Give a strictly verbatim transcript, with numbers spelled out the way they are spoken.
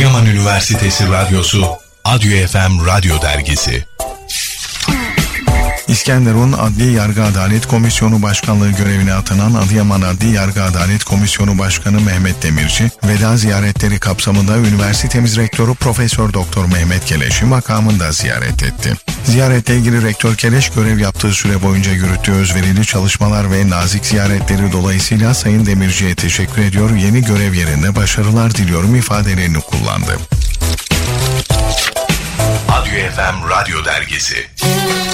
Adıyaman Üniversitesi Radyosu, Adyo F M Radyo Dergisi. İskenderun Adli Yargı Adalet Komisyonu Başkanlığı görevine atanan Adıyaman Adli Yargı Adalet Komisyonu Başkanı Mehmet Demirci, veda ziyaretleri kapsamında üniversitemiz rektörü Profesör Doktor Mehmet Keleş'i makamında ziyaret etti. Ziyaretle ilgili Rektör Keleş görev yaptığı süre boyunca yürüttüğü özverili çalışmalar ve nazik ziyaretleri dolayısıyla Sayın Demirci'ye teşekkür ediyor, yeni görev yerinde başarılar diliyorum ifadelerini kullandı. Adyo F M Radyo Dergisi.